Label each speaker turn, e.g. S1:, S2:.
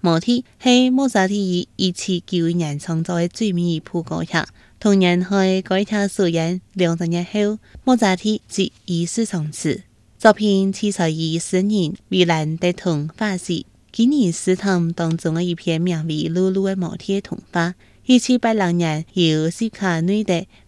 S1: 毛體係莫扎特於1791年創造的最美一部歌劇。同年喺該劇首演20年後，莫扎特即與世長辭。作品取材於詩人米蘭德童話集，吉尼斯堂當中的一篇名為《露露的毛體》的童話，1780年由史卡內德